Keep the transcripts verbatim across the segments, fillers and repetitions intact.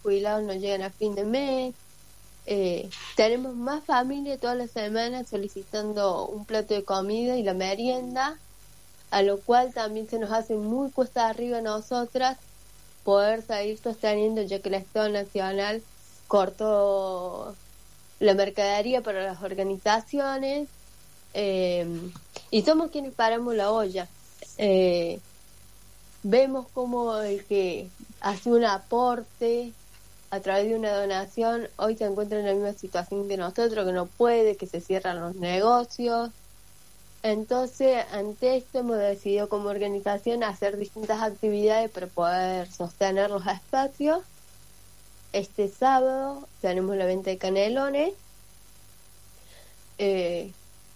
jubilados no llegan a fin de mes. Eh, tenemos más familia todas las semanas solicitando un plato de comida y la merienda, a lo cual también se nos hace muy cuesta arriba a nosotras poder seguir sosteniendo, ya que el Estado Nacional cortó la mercadería para las organizaciones, eh, y somos quienes paramos la olla. Eh, vemos como el que hace un aporte a través de una donación hoy se encuentra en la misma situación que nosotros, que no puede, que se cierran los negocios. Entonces, ante esto hemos decidido como organización hacer distintas actividades para poder sostener los espacios. Este sábado tenemos la venta de canelones, eh,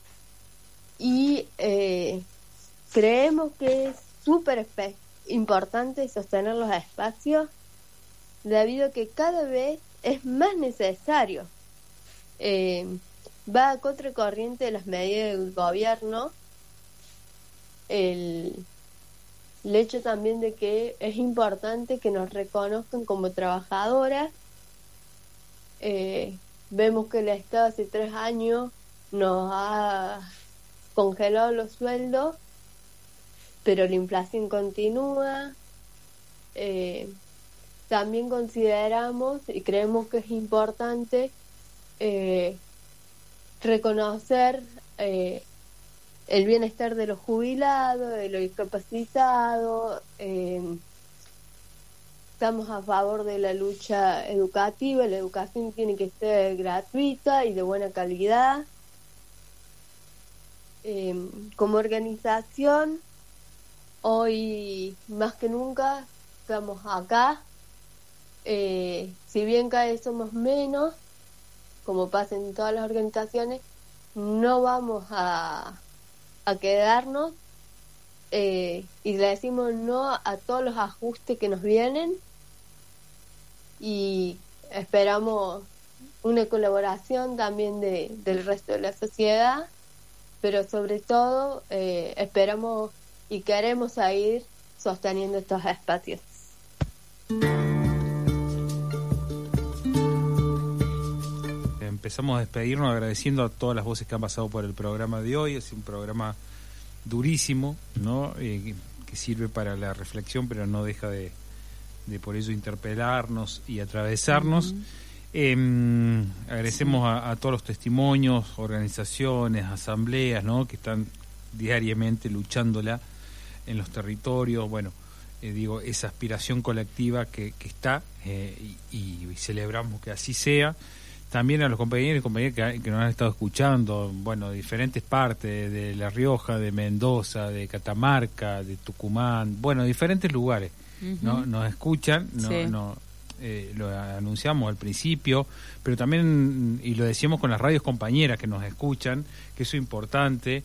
y eh, creemos que es súper espe- importante sostener los espacios, debido a que cada vez es más necesario. Eh, va a contracorriente de las medidas del gobierno el, el hecho también de que es importante que nos reconozcan como trabajadoras. Eh, vemos que el Estado hace tres años nos ha congelado los sueldos, pero la inflación continúa. Eh, también consideramos y creemos que es importante eh, reconocer eh, el bienestar de los jubilados, de los discapacitados. Eh, estamos a favor de la lucha educativa. La educación tiene que ser gratuita y de buena calidad. Eh, como organización, hoy más que nunca estamos acá. Eh, si bien cada vez somos menos, como pasa en todas las organizaciones, no vamos a, a quedarnos, eh, y le decimos no a todos los ajustes que nos vienen, y esperamos una colaboración también de, del resto de la sociedad, pero sobre todo eh, esperamos y queremos seguir sosteniendo estos espacios. Empezamos a despedirnos agradeciendo a todas las voces que han pasado por el programa de hoy. Es un programa durísimo, ¿no? Eh, que sirve para la reflexión, pero no deja de, de por ello interpelarnos y atravesarnos. Uh-huh. Eh, agradecemos a, a todos los testimonios, organizaciones, asambleas, ¿no? Que están diariamente luchándola en los territorios. Bueno, eh, digo, esa aspiración colectiva que, que está, eh, y, y celebramos que así sea. También a los compañeros y compañeras que, que nos han estado escuchando, bueno, de diferentes partes, de La Rioja, de Mendoza, de Catamarca, de Tucumán, bueno, diferentes lugares, uh-huh. ¿no? Nos escuchan, no, sí. no, eh, lo anunciamos al principio, pero también, y lo decíamos con las radios compañeras que nos escuchan, que eso es importante,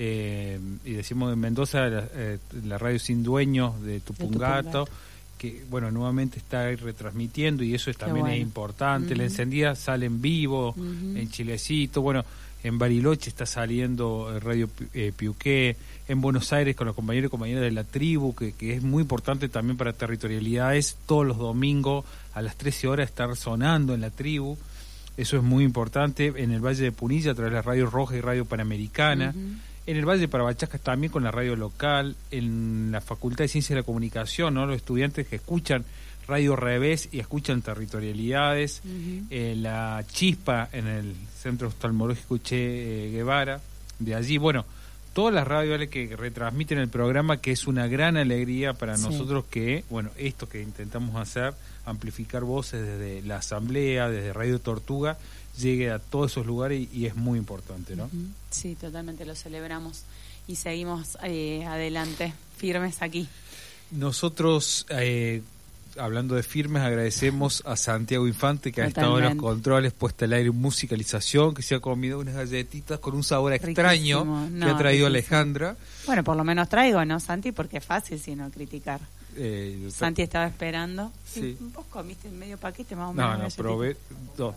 eh, y decimos en Mendoza, la, eh, la radio Sin Dueños de Tupungato, de Tupungato, que bueno, nuevamente está ahí retransmitiendo, y eso es, también bueno. es importante. Uh-huh. La encendida sale en vivo, uh-huh. en Chilecito, bueno, en Bariloche está saliendo Radio eh, Piuqué, en Buenos Aires con los compañeros y compañeras de la tribu, que, que es muy importante también para territorialidades, todos los domingos a las trece horas estar sonando en la tribu, eso es muy importante. En el Valle de Punilla a través de la Radio Roja y Radio Panamericana, uh-huh. en el Valle de Parabachasca también con la radio local, en la Facultad de Ciencias de la Comunicación, ¿no? Los estudiantes que escuchan Radio Revés y escuchan territorialidades, uh-huh. eh, la Chispa en el Centro Oftalmológico Che eh, Guevara, de allí, bueno, todas las radios que retransmiten el programa, que es una gran alegría para sí. nosotros que, bueno, esto que intentamos hacer, amplificar voces desde la Asamblea, desde Radio Tortuga, llegue a todos esos lugares, y, y es muy importante, ¿no? Sí, totalmente, lo celebramos y seguimos eh, adelante, firmes aquí. Nosotros, eh, hablando de firmes, agradecemos a Santiago Infante, que totalmente. ha estado en los controles, puesta al aire, musicalización, que se ha comido unas galletitas con un sabor extraño no, que ha traído riquísimo. Alejandra. Bueno, por lo menos traigo, ¿no, Santi? Porque es fácil, sino criticar. Eh, Santi estaba esperando. Sí. Vos comiste medio paquete más o menos. No, no, probé dos.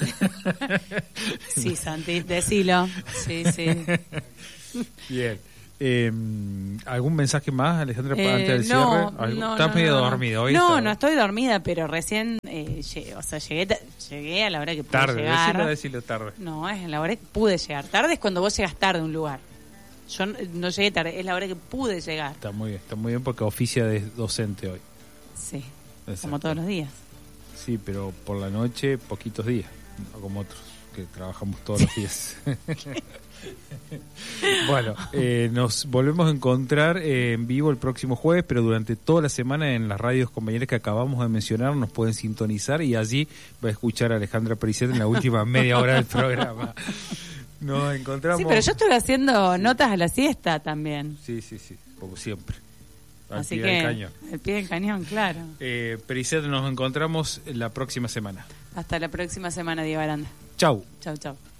Sí, Santi, decilo. Sí, sí. Bien. Eh, ¿Algún mensaje más, Alejandra, eh, antes del no, cierre? No, ¿Estás no, medio no, no. dormido hoy? No, está... no estoy dormida, pero recién eh, llegué, o sea, llegué, llegué a la hora que pude tarde, llegar. Decilo, decilo tarde. No, es la hora que pude llegar. Tarde es cuando vos llegas tarde a un lugar. Yo no, no llegué tarde, es la hora que pude llegar. Está muy bien, está muy bien porque oficia de docente hoy. Sí, Exacto. Como todos los días. Sí, pero por la noche, poquitos días, no como otros que trabajamos todos los días. Bueno, eh, nos volvemos a encontrar eh, en vivo el próximo jueves, pero durante toda la semana en las radios compañeras que acabamos de mencionar nos pueden sintonizar y allí va a escuchar a Alejandra Pericet en la última media hora del programa. Nos encontramos... Sí, pero yo estoy haciendo notas a la siesta también. Sí, sí, sí, como siempre. Al Así pie que del cañón. al pie del cañón, claro. Eh, Pericet, nos encontramos la próxima semana. Hasta la próxima semana, Diego Aranda. Chau. Chau, chau.